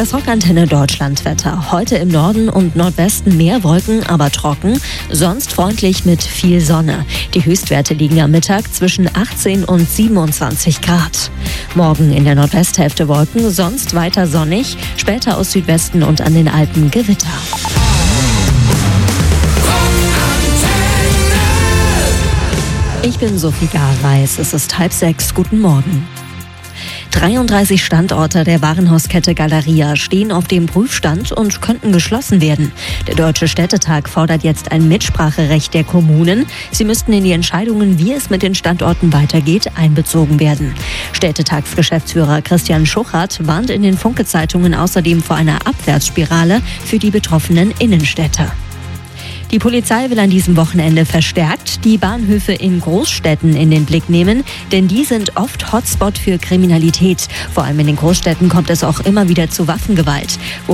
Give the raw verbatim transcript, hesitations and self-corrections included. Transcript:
Das Rockantenne Deutschlandwetter. Heute im Norden und Nordwesten mehr Wolken, aber trocken. Sonst freundlich mit viel Sonne. Die Höchstwerte liegen am Mittag zwischen achtzehn und siebenundzwanzig Grad. Morgen in der Nordwesthälfte Wolken, sonst weiter sonnig. Später aus Südwesten und an den Alpen Gewitter. Ich bin Sophie Garreis. Es ist halb sechs. Guten Morgen. dreiunddreißig Standorte der Warenhauskette Galeria stehen auf dem Prüfstand und könnten geschlossen werden. Der Deutsche Städtetag fordert jetzt ein Mitspracherecht der Kommunen. Sie müssten in die Entscheidungen, wie es mit den Standorten weitergeht, einbezogen werden. Städtetagsgeschäftsführer Christian Schuchert warnt in den Funke-Zeitungen außerdem vor einer Abwärtsspirale für die betroffenen Innenstädte. Die Polizei will an diesem Wochenende verstärkt die Bahnhöfe in Großstädten in den Blick nehmen, denn die sind oft Hotspot für Kriminalität. Vor allem in den Großstädten kommt es auch immer wieder zu Waffengewalt.